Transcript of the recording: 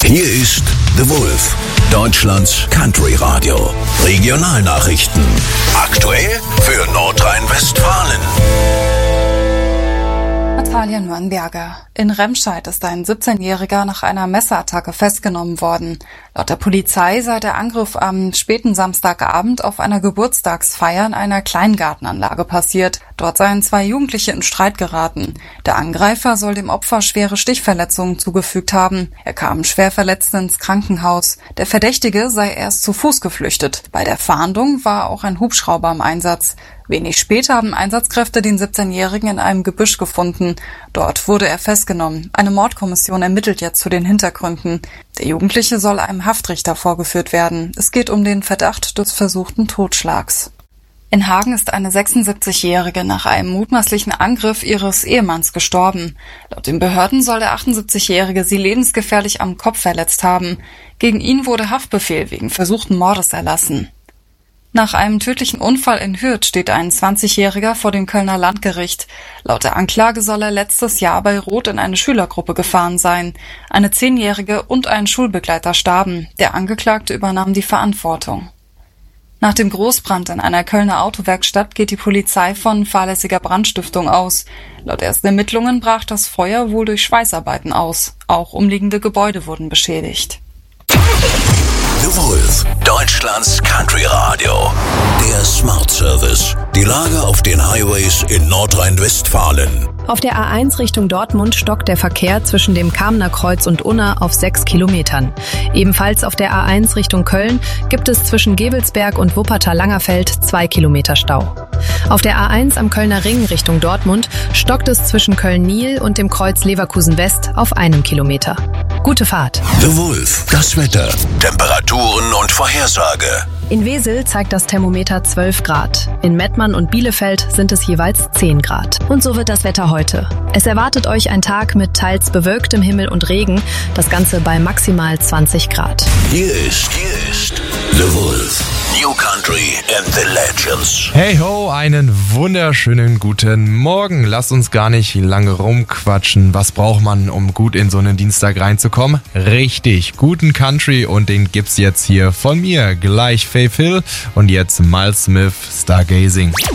Hier ist The Wolf, Deutschlands Country Radio. Regionalnachrichten. Aktuell für Nordrhein-Westfalen. Natalia Nürnberger. In Remscheid ist ein 17-Jähriger nach einer Messerattacke festgenommen worden. Laut der Polizei sei der Angriff am späten Samstagabend auf einer Geburtstagsfeier in einer Kleingartenanlage passiert. Dort seien 2 Jugendliche in Streit geraten. Der Angreifer soll dem Opfer schwere Stichverletzungen zugefügt haben. Er kam schwer verletzt ins Krankenhaus. Der Verdächtige sei erst zu Fuß geflüchtet. Bei der Fahndung war auch ein Hubschrauber im Einsatz. Wenig später haben Einsatzkräfte den 17-Jährigen in einem Gebüsch gefunden. Dort wurde er festgenommen. Eine Mordkommission ermittelt jetzt zu den Hintergründen. Der Jugendliche soll einem Haftrichter vorgeführt werden. Es geht um den Verdacht des versuchten Totschlags. In Hagen ist eine 76-Jährige nach einem mutmaßlichen Angriff ihres Ehemanns gestorben. Laut den Behörden soll der 78-Jährige sie lebensgefährlich am Kopf verletzt haben. Gegen ihn wurde Haftbefehl wegen versuchten Mordes erlassen. Nach einem tödlichen Unfall in Hürth steht ein 20-Jähriger vor dem Kölner Landgericht. Laut der Anklage soll er letztes Jahr bei Rot in eine Schülergruppe gefahren sein. Eine 10-Jährige und ein Schulbegleiter starben. Der Angeklagte übernahm die Verantwortung. Nach dem Großbrand in einer Kölner Autowerkstatt geht die Polizei von fahrlässiger Brandstiftung aus. Laut ersten Ermittlungen brach das Feuer wohl durch Schweißarbeiten aus. Auch umliegende Gebäude wurden beschädigt. The Wolf, Deutschlands Country Radio. Der Smart Service. Die Lage auf den Highways in Nordrhein-Westfalen. Auf der A1 Richtung Dortmund stockt der Verkehr zwischen dem Kamener Kreuz und Unna auf 6 Kilometern. Ebenfalls auf der A1 Richtung Köln gibt es zwischen Gevelsberg und Wuppertal-Langerfeld 2 Kilometer Stau. Auf der A1 am Kölner Ring Richtung Dortmund stockt es zwischen Köln-Niel und dem Kreuz Leverkusen West auf 1 Kilometer. Gute Fahrt. The Wolf, das Wetter, Temperaturen und Vorhersage. In Wesel zeigt das Thermometer 12 Grad. In Mettmann und Bielefeld sind es jeweils 10 Grad. Und so wird das Wetter heute. Es erwartet euch ein Tag mit teils bewölktem Himmel und Regen. Das Ganze bei maximal 20 Grad. Hier ist The Wolf. New Country and the Legends. Hey ho, einen wunderschönen guten Morgen. Lasst uns gar nicht lange rumquatschen. Was braucht man, um gut in so einen Dienstag reinzukommen? Richtig, guten Country, und den gibt's jetzt hier von mir. Gleich Faith Hill und jetzt Miles Smith, Stargazing.